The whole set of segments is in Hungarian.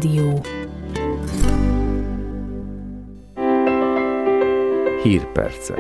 Rádió. Hírpercek.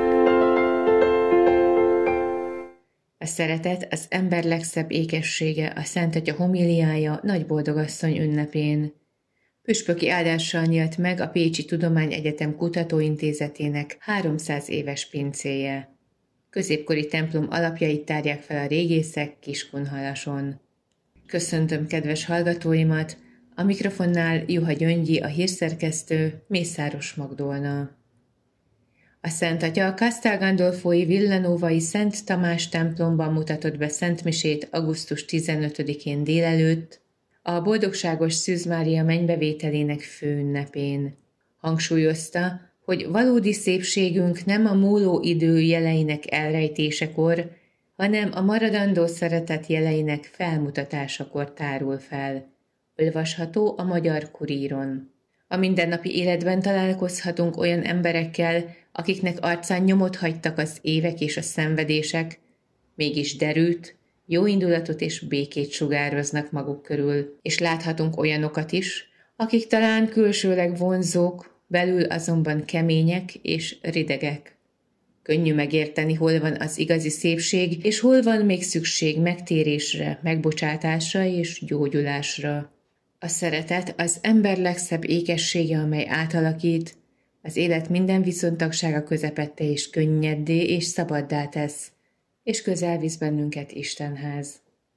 A szeretet az ember legszebb ékessége, a Szent Atya homiliája Nagy Boldogasszony ünnepén. Püspöki áldással nyílt meg a Pécsi Tudományegyetem Kutatóintézetének 300 éves pincéje. Középkori templom alapjait tárják fel a régészek Kiskunhalason. Köszöntöm kedves hallgatóimat, a mikrofonnál Juha Gyöngyi, a hírszerkesztő, Mészáros Magdolna. A Szent Atya a Castel Gandolfói Villanovai Szent Tamás templomban mutatott be szentmisét augusztus 15-én délelőtt, a Boldogságos Szűz Mária mennybevételének főünnepén. Hangsúlyozta, hogy valódi szépségünk nem a múló idő jeleinek elrejtésekor, hanem a maradandó szeretet jeleinek felmutatásakor tárul fel. Olvasható a Magyar Kuríron. A mindennapi életben találkozhatunk olyan emberekkel, akiknek arcán nyomot hagytak az évek és a szenvedések, mégis derűt, jó indulatot és békét sugároznak maguk körül, és láthatunk olyanokat is, akik talán külsőleg vonzók, belül azonban kemények és ridegek. Könnyű megérteni, hol van az igazi szépség, és hol van még szükség megtérésre, megbocsátásra és gyógyulásra. A szeretet az ember legszebb ékessége, amely átalakít, az élet minden viszontagsága közepette és könnyeddé és szabaddá tesz, és közel visz bennünket Istenhez.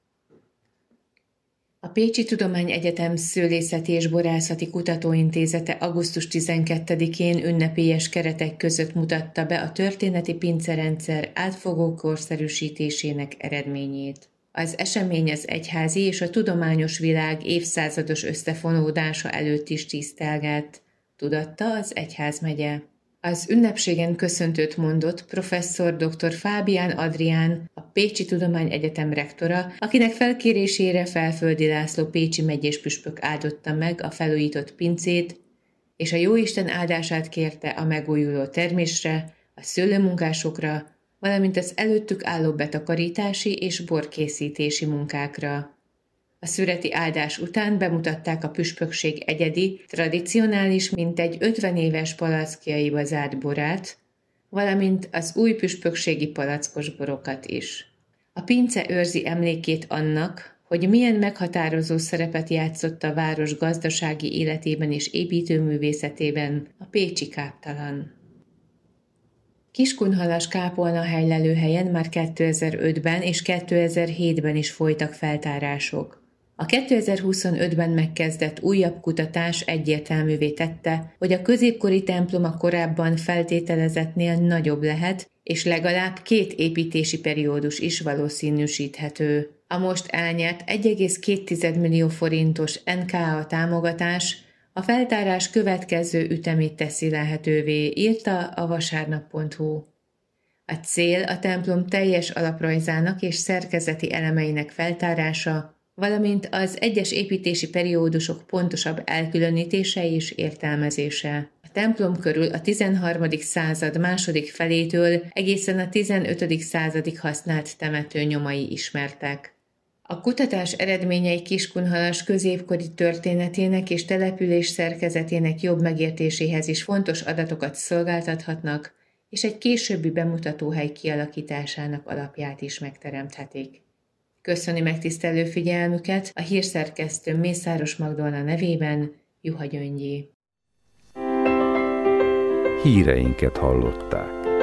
A Pécsi Tudományegyetem Szőlészeti és Borászati Kutatóintézete augusztus 12-én ünnepélyes keretek között mutatta be a történeti pincerendszer átfogó korszerűsítésének eredményét. Az esemény az egyházi és a tudományos világ évszázados összefonódása előtt is tisztelgett, tudatta az egyházmegye. Az ünnepségen köszöntőt mondott professzor dr. Fábián Adrián, a Pécsi Tudományegyetem rektora, akinek felkérésére Felföldi László pécsi megyés püspök áldotta meg a felújított pincét, és a jóisten áldását kérte a megújuló termésre, a szőlőmunkásokra, valamint az előttük álló betakarítási és borkészítési munkákra. A szüreti áldás után bemutatták a püspökség egyedi, tradicionális, mintegy 50 éves palackjaiba zárt borát, valamint az új püspökségi palackos borokat is. A pince őrzi emlékét annak, hogy milyen meghatározó szerepet játszott a város gazdasági életében és építőművészetében a pécsi káptalan. Kiskunhalas kápolnahely lelőhelyen már 2005-ben és 2007-ben is folytak feltárások. A 2025-ben megkezdett újabb kutatás egyértelművé tette, hogy a középkori templom a korábban feltételezettnél nagyobb lehet, és legalább 2 építési periódus is valószínűsíthető. A most elnyert 1,2 millió forintos NKA támogatás a feltárás következő ütemét teszi lehetővé, írta a vasárnap.hu. A cél a templom teljes alaprajzának és szerkezeti elemeinek feltárása, valamint az egyes építési periódusok pontosabb elkülönítése és értelmezése. A templom körül a 13. század második felétől egészen a 15. századig használt temető nyomai ismertek. A kutatás eredményei Kiskunhalas középkori történetének és település szerkezetének jobb megértéséhez is fontos adatokat szolgáltathatnak, és egy későbbi bemutatóhely kialakításának alapját is megteremthetik. Köszöni megtisztelő figyelmüket a hírszerkesztő Mészáros Magdolna nevében, Juha Gyöngyi. Híreinket hallották.